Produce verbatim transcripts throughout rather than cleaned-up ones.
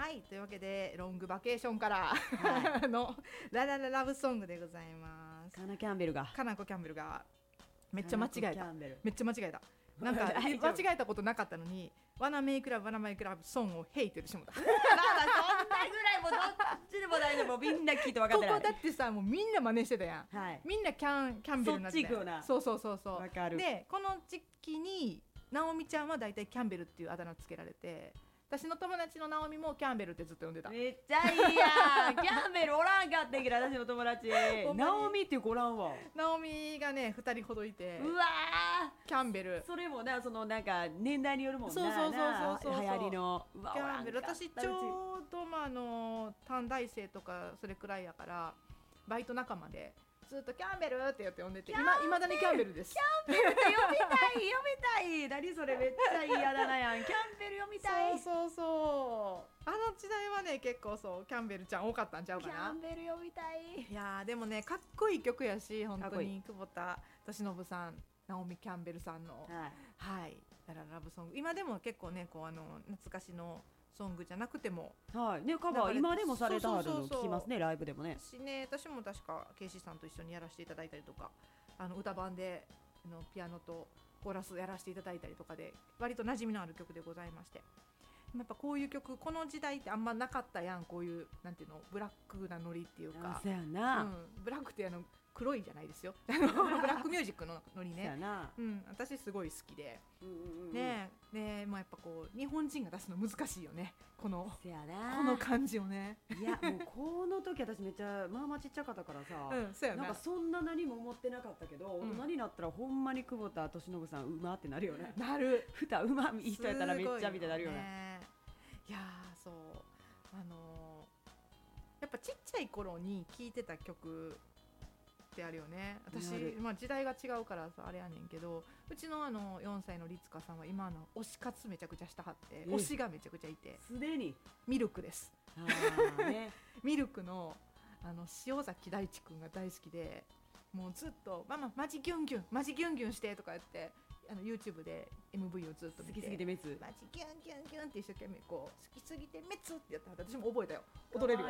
はい、というわけでロングバケーションから、はい、のララララブソングでございます。 カナキャンベルがカナコキャンベルがめっちゃ間違えためっちゃ間違えたなんか間違えたことなかったのにワナメイクラブワナメイクラブソンをヘイって言ってしまった。 まあそんなぐらいもうどっちでも大丈夫、みんな聞いて分かってない。 ここだってさもうみんな真似してたやん、はい、みんなキャンキャンベルになってたやん。 そっち行くな。 そうそうそうそう。 分かる。 でこの時期にナオミちゃんはだいたいキャンベルっていうあだ名つけられて、私の友達のナオミもキャンベルってずっと呼んでた。 めっちゃいいやんキャンベルおらんかってんけど私の友達ナオミっていう子おらんわ。 ナオミがねふたりほどいて、 うわキャンベルそれもなそのなんか年代によるもんな。 そうそうそうそうそう流行りのうわキャンベル。私ちょうどまああの短大生とかそれくらいやからバイト仲間でずっとキャンベルって言って呼んでて、今いまだにキャンベルです。 キャンベルって読みたい読みたい何それめっちゃ嫌だなやんキャンベル読みたい。 そうそうそうあの時代はね結構そうキャンベルちゃん多かったんちゃうかな。 キャンベル読みたい。 いやでもねかっこいい曲やし本当に久保田利伸さんナオミキャンベルさんのはい、はい、ラララブソング今でも結構ねこうあの懐かしのソングじゃなくても、 はいね、カバー今でもされたの聞きますねライブでもね。 私ね私も確かケイシーさんと一緒にやらせていただいたりとかあの歌版であのピアノとコーラスやらせていただいたりとかで割と馴染みのある曲でございまして、やっぱこういう曲この時代ってあんまなかったやん。こういうなんていうのブラックなノリっていうか、 そうやな、 うん、ブラックってあの黒いじゃないですよブラックミュージックのノリね、うん、私すごい好きで、うんうんうん、ねえ、まあ、やっぱこう日本人が出すの難しいよねこのこの感じをね。 いやもうこの時私めっちゃまあまあちっちゃかったからさ、 うん、そうやな。 なんかそんな何も思ってなかったけど、うん、大人になったらほんまに久保田利伸さんうまってなるよね。 なるふたうまいい人やったらめっちゃみたいになるよね。 いやそうあのー、やっぱちっちゃい頃に聴いてた曲ってあるよね。私、まあ、時代が違うからさあれやねんけど、うちのあのよんさいの律香さんは今の推し活めちゃくちゃしたはって推しがめちゃくちゃいてすでにミルクです。 あ、ね、ミルクのあの塩崎大地くんが大好きでもうずっとマママジギュンギュンマジギュンギュンしてとか言ってあの YouTube で エムブイ をずっと見て好きすぎてメツマジギュンギュンギュンって一生懸命こう好きすぎてメツってやったら私も覚えたよ。踊れるよ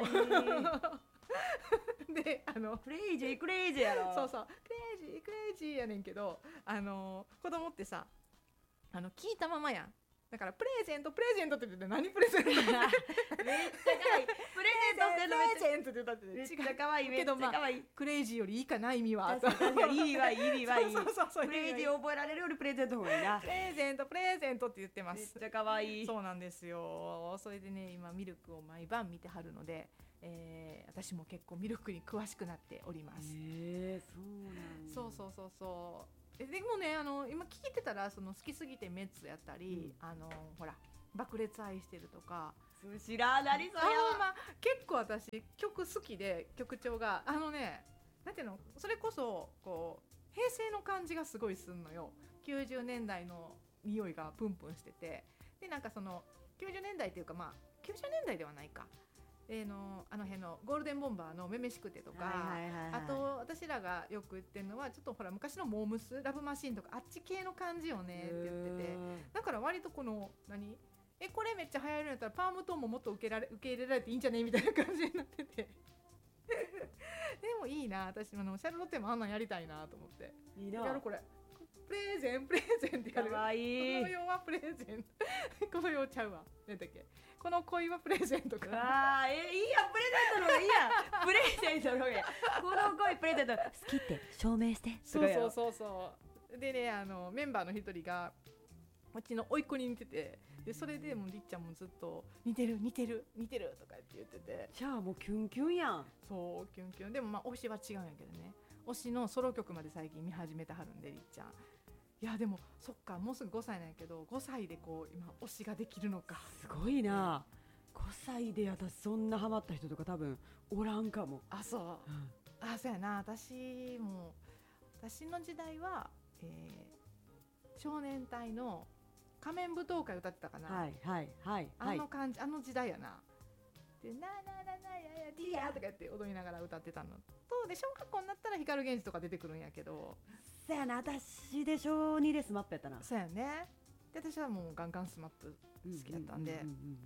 であのクレイジークレイジーやろ。 そうそうクレイジークレイジーやねんけどあの子供ってさあの聞いたままやん。だからプレゼントプレゼントって言って何プレゼントめっちゃ可愛いプレゼントしてるプレゼントって言ったってめっちゃ可愛いめっちゃ可愛い、まあ、 クレイジーよりいいかな意味は確かに意味はいい意味はいいそうそうそうプレイジー覚えられるよりプレゼントの方がいいな。 プレゼントプレゼントって言ってます。 めっちゃ可愛い。 そうなんですよ。それでね今ミルクを毎晩見てはるので、えー、私も結構ミルクに詳しくなっております。 へー、そうなんだ。 そうそうそうそうでもねあの今聞いてたらその好きすぎてメッツやったり、うん、あのほら爆裂愛してるとか知らないそれは、 まあ、結構私曲好きで曲調があのねなんていうのそれこそこう平成の感じがすごいすんのよ。きゅうじゅうねんだいの匂いがプンプンしててでなんかそのきゅうじゅうねんだいっていうかまあきゅうじゅうねんだいではないかえー、のあの辺のゴールデンボンバーのめめしくてとか、はいはいはいはい、あと私らがよく言ってるのはちょっとほら昔のモームスラブマシーンとかあっち系の感じよねって言っててだから割とこの何えこれめっちゃ流行るんやったらパームトーンももっと受けられ受け入れられていいんじゃねみたいな感じになっててでもいいな私あのシャルロッテもあんなんやりたいなと思っていいなやるこれプレゼンプレゼンってやる。 かわいい。 この世はプレゼンこの世ちゃうわ何だっけこの恋はプレゼントかあーえいいやプレゼントの方がいいやプレゼントの方がいいこの恋プレゼント好きって証明してそうそうそうそうでねあのメンバーの一人がうちの甥っ子に似ててでそれでもうりっちゃんもずっと似てる似てる似てるとかって言っててじゃあもうキュンキュンやん。 そうキュンキュンでもまあ推しは違うんやけどね推しのソロ曲まで最近見始めてはるんでりっちゃんいやでもそっかもうすぐごさいなんやけどごさいでこう今推しができるのかすごいな。ごさいで私そんなハマった人とか多分おらんかも。 あそう、うん、あそうやな私も私の時代は、えー、少年隊の仮面舞踏会歌ってたかな。 はいはいはい、 あの感じあの時代やなでななななややディアとか言って踊りながら歌ってたのとで小学校になったら光源氏とか出てくるんやけどそうやな私で小にでスマップやったな。 そうやねで私はもうガンガンスマップ好きだったんで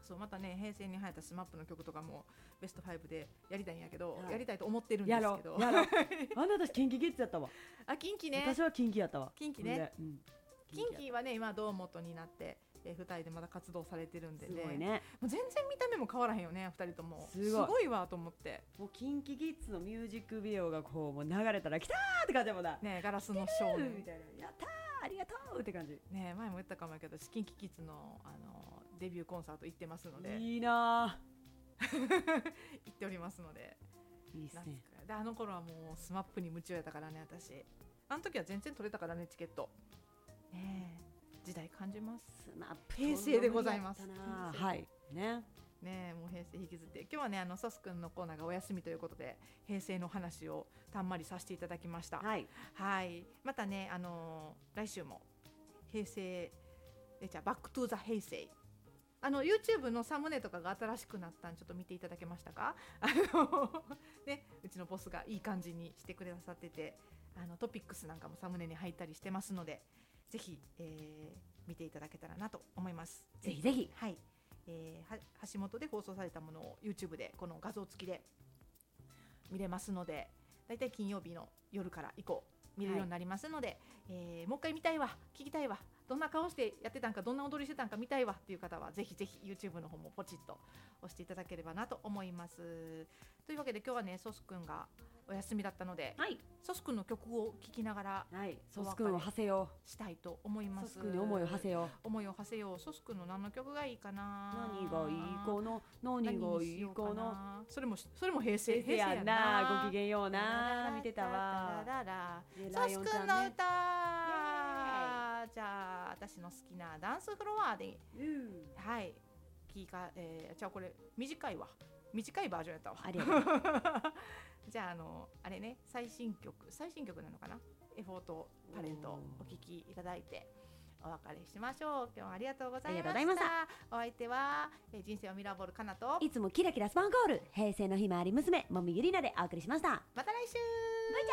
そうまたね平成に流行ったスマップの曲とかもベストファイブでやりたいんやけど、 はいやりたいと思ってるんですやけどろやろあなたキンキキッズやったわあキンキね私はキンキやったわキンキね、 ほんでうんキンキはね今堂本になってえー、ふたりでまだ活動されてるんでねすごいねもう全然見た目も変わらへんよねふたりともすごいわと思ってもうキンキキッズのミュージックビデオがこうもう流れたら来たーって感じやもんなねガラスの少み年たいなやったーありがとうって感じね前も言ったかもやけどキンキキッズの、あのデビューコンサート行ってますのでいいな行っておりますのでーいいっすねであの頃はもうスマップに夢中やったからね私あの時は全然取れたからねチケットねえ時代感じますスマップ平成でございますはいねねえもう平成引きずって今日はねあのソスくんのコーナーがお休みということで平成の話をたんまりさせていただきましたはいはいまたねあのー来週も平成えじゃあバックトゥーザ平成あの YouTube のサムネとかが新しくなったんちょっと見ていただけましたかあのねうちのボスがいい感じにしてくださっててあのトピックスなんかもサムネに入ったりしてますのでぜひ、えー見ていただけたらなと思いますぜひぜひはい、えーは橋本で放送されたものを YouTube でこの画像付きで見れますのでだいたい金曜日の夜から以降見れるようになりますので、えーもう一回見たいわ聞きたいわどんな顔してやってたんかどんな踊りしてたんか見たいわっていう方はぜひぜひ YouTube の方もポチッと押していただければなと思いますというわけで今日はねソスくんがお休みだったので、 はいソスくんの曲を聴きながらはいソスくんを馳せよしたいと思いうますソスくんに思いを馳せよ思いを馳せようソスくんの何の曲がいいかな何がいいかな何がいいかなそれもそれも平成平成やなごきげんような見てたわでソスくんのライオンちゃんね歌じゃあ私の好きなダンスフロアでうんはい聞か、えー、じゃあこれ短いわ短いバージョンやったわありがとうじゃああのあれね最新曲最新曲なのかなエフォートタレントお聞きいただいてお別れしましょう今日はありがとうございましたありがとうございましたお相手は、えー人生をミラーボールかなといつもキラキラスパンコール平成のひまわり娘もみゆりなでお送りしましたまた来週